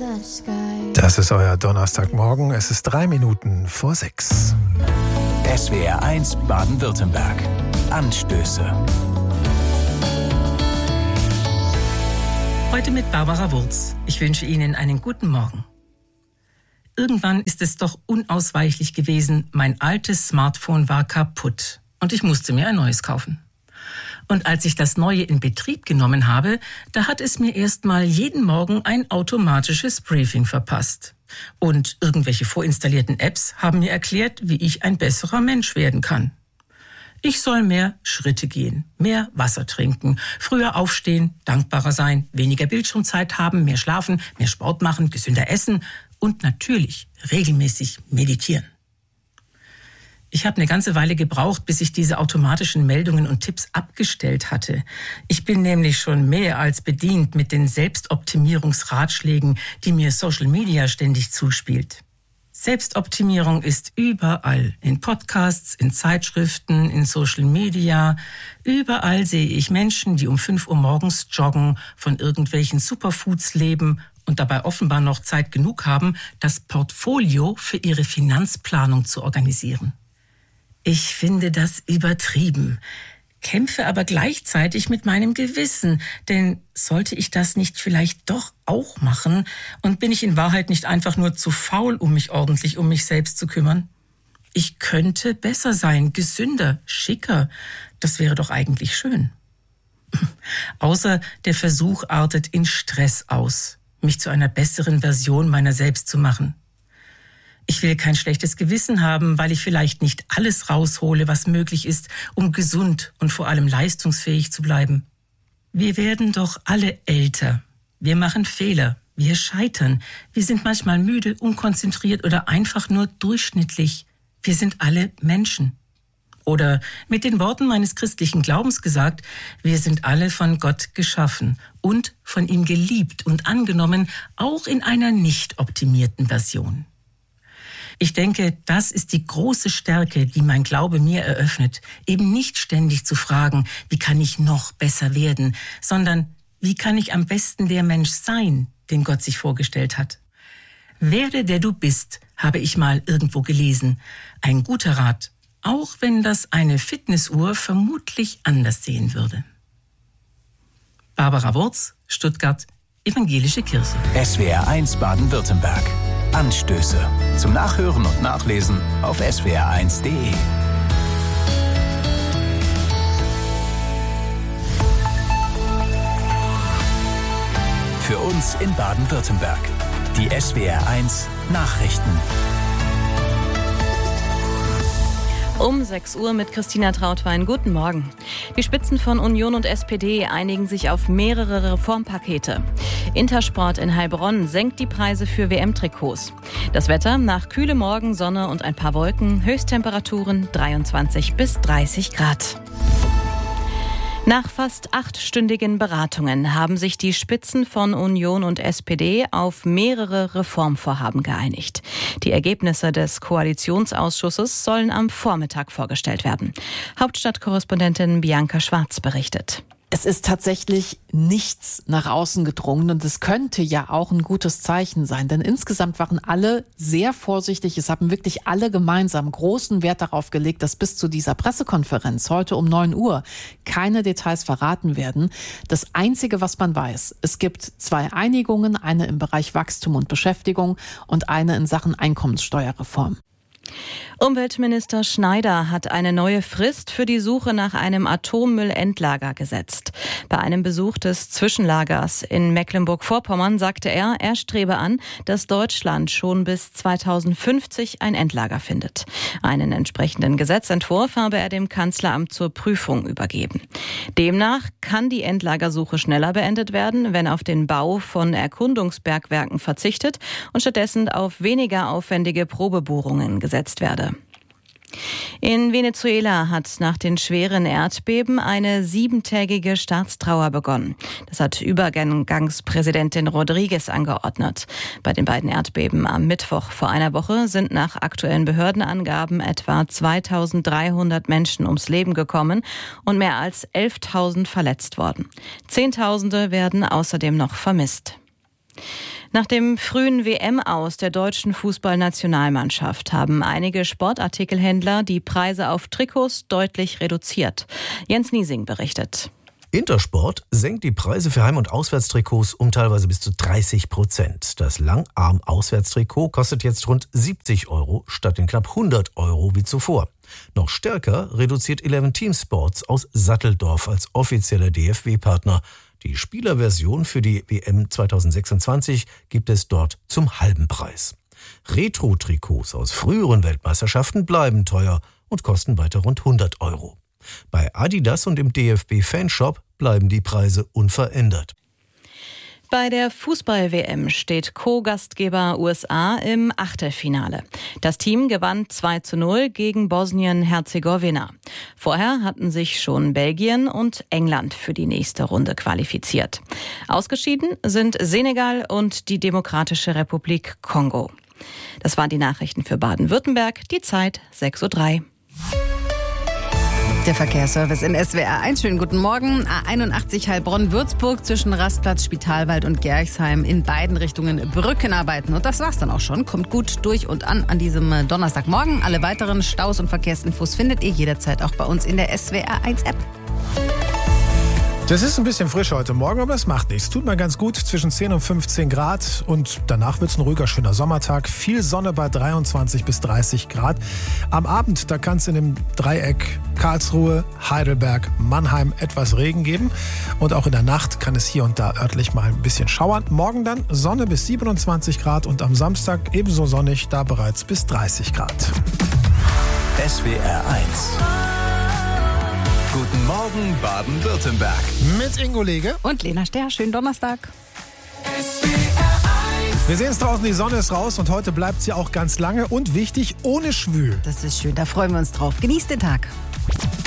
Das ist euer Donnerstagmorgen. Es ist 6:03. SWR 1 Baden-Württemberg. Anstöße. Heute mit Barbara Wurz. Ich wünsche Ihnen einen guten Morgen. Irgendwann ist es doch unausweichlich gewesen, mein altes Smartphone war kaputt und ich musste mir ein neues kaufen. Und als ich das neue in Betrieb genommen habe, da hat es mir erstmal jeden Morgen ein automatisches Briefing verpasst. Und irgendwelche vorinstallierten Apps haben mir erklärt, wie ich ein besserer Mensch werden kann. Ich soll mehr Schritte gehen, mehr Wasser trinken, früher aufstehen, dankbarer sein, weniger Bildschirmzeit haben, mehr schlafen, mehr Sport machen, gesünder essen und natürlich regelmäßig meditieren. Ich habe eine ganze Weile gebraucht, bis ich diese automatischen Meldungen und Tipps abgestellt hatte. Ich bin nämlich schon mehr als bedient mit den Selbstoptimierungsratschlägen, die mir Social Media ständig zuspielt. Selbstoptimierung ist überall, in Podcasts, in Zeitschriften, in Social Media. Überall sehe ich Menschen, die um 5 Uhr morgens joggen, von irgendwelchen Superfoods leben und dabei offenbar noch Zeit genug haben, das Portfolio für ihre Finanzplanung zu organisieren. Ich finde das übertrieben, kämpfe aber gleichzeitig mit meinem Gewissen, denn sollte ich das nicht vielleicht doch auch machen und bin ich in Wahrheit nicht einfach nur zu faul, um mich ordentlich um mich selbst zu kümmern? Ich könnte besser sein, gesünder, schicker, das wäre doch eigentlich schön. Außer der Versuch artet in Stress aus, mich zu einer besseren Version meiner selbst zu machen. Ich will kein schlechtes Gewissen haben, weil ich vielleicht nicht alles raushole, was möglich ist, um gesund und vor allem leistungsfähig zu bleiben. Wir werden doch alle älter. Wir machen Fehler, wir scheitern. Wir sind manchmal müde, unkonzentriert oder einfach nur durchschnittlich. Wir sind alle Menschen. Oder mit den Worten meines christlichen Glaubens gesagt, wir sind alle von Gott geschaffen und von ihm geliebt und angenommen, auch in einer nicht optimierten Version. Ich denke, das ist die große Stärke, die mein Glaube mir eröffnet, eben nicht ständig zu fragen, wie kann ich noch besser werden, sondern wie kann ich am besten der Mensch sein, den Gott sich vorgestellt hat. Werde, der du bist, habe ich mal irgendwo gelesen. Ein guter Rat, auch wenn das eine Fitnessuhr vermutlich anders sehen würde. Barbara Wurz, Stuttgart, Evangelische Kirche. SWR 1 Baden-Württemberg. Anstöße. Zum Nachhören und Nachlesen auf swr1.de. Für uns in Baden-Württemberg. Die SWR 1 Nachrichten. Um 6 Uhr mit Christina Trautwein. Guten Morgen. Die Spitzen von Union und SPD einigen sich auf mehrere Reformpakete. Intersport in Heilbronn senkt die Preise für WM-Trikots. Das Wetter: nach kühle Morgen, Sonne und ein paar Wolken. Höchsttemperaturen 23 bis 30 Grad. Nach fast 8-stündigen Beratungen haben sich die Spitzen von Union und SPD auf mehrere Reformvorhaben geeinigt. Die Ergebnisse des Koalitionsausschusses sollen am Vormittag vorgestellt werden. Hauptstadtkorrespondentin Bianca Schwarz berichtet. Es ist tatsächlich nichts nach außen gedrungen und es könnte ja auch ein gutes Zeichen sein, denn insgesamt waren alle sehr vorsichtig. Es haben wirklich alle gemeinsam großen Wert darauf gelegt, dass bis zu dieser Pressekonferenz heute um 9 Uhr keine Details verraten werden. Das Einzige, was man weiß: es gibt 2 Einigungen, eine im Bereich Wachstum und Beschäftigung und eine in Sachen Einkommenssteuerreform. Umweltminister Schneider hat eine neue Frist für die Suche nach einem Atommüllendlager gesetzt. Bei einem Besuch des Zwischenlagers in Mecklenburg-Vorpommern sagte er strebe an, dass Deutschland schon bis 2050 ein Endlager findet. Einen entsprechenden Gesetzentwurf habe er dem Kanzleramt zur Prüfung übergeben. Demnach kann die Endlagersuche schneller beendet werden, wenn auf den Bau von Erkundungsbergwerken verzichtet und stattdessen auf weniger aufwendige Probebohrungen gesetzt werde. In Venezuela hat nach den schweren Erdbeben eine 7-tägige Staatstrauer begonnen. Das hat Übergangspräsidentin Rodriguez angeordnet. Bei den beiden Erdbeben am Mittwoch vor einer Woche sind nach aktuellen Behördenangaben etwa 2.300 Menschen ums Leben gekommen und mehr als 11.000 verletzt worden. Zehntausende werden außerdem noch vermisst. Nach dem frühen WM-Aus der deutschen Fußballnationalmannschaft haben einige Sportartikelhändler die Preise auf Trikots deutlich reduziert. Jens Niesing berichtet. Intersport senkt die Preise für Heim- und Auswärtstrikots um teilweise bis zu 30%. Das Langarm-Auswärtstrikot kostet jetzt rund 70 € statt den knapp 100 € wie zuvor. Noch stärker reduziert 11 Team Sports aus Satteldorf als offizieller DFB-Partner. Die Spielerversion für die WM 2026 gibt es dort zum halben Preis. Retro-Trikots aus früheren Weltmeisterschaften bleiben teuer und kosten weiter rund 100 €. Bei Adidas und im DFB-Fanshop bleiben die Preise unverändert. Bei der Fußball-WM steht Co-Gastgeber USA im Achtelfinale. Das Team gewann 2:0 gegen Bosnien-Herzegowina. Vorher hatten sich schon Belgien und England für die nächste Runde qualifiziert. Ausgeschieden sind Senegal und die Demokratische Republik Kongo. Das waren die Nachrichten für Baden-Württemberg. Die Zeit 6:03 Uhr. Der Verkehrsservice in SWR 1. Schönen guten Morgen. A81 Heilbronn-Würzburg zwischen Rastplatz, Spitalwald und Gerchsheim in beiden Richtungen Brückenarbeiten. Und das war's dann auch schon. Kommt gut durch und an diesem Donnerstagmorgen. Alle weiteren Staus und Verkehrsinfos findet ihr jederzeit auch bei uns in der SWR 1 App. Das ist ein bisschen frisch heute Morgen, aber es macht nichts. Tut mal ganz gut, zwischen 10 und 15 Grad und danach wird es ein ruhiger, schöner Sommertag. Viel Sonne bei 23 bis 30 Grad. Am Abend, da kann es in dem Dreieck Karlsruhe, Heidelberg, Mannheim etwas Regen geben. Und auch in der Nacht kann es hier und da örtlich mal ein bisschen schauern. Morgen dann Sonne bis 27 Grad und am Samstag ebenso sonnig, da bereits bis 30 Grad. SWR 1. Guten Morgen, Baden-Württemberg. Mit Ingo Lege Und Lena Sterr, schönen Donnerstag. Wir sehen es draußen, die Sonne ist raus und heute bleibt sie auch ganz lange und wichtig, ohne Schwül. Das ist schön, da freuen wir uns drauf. Genießt den Tag.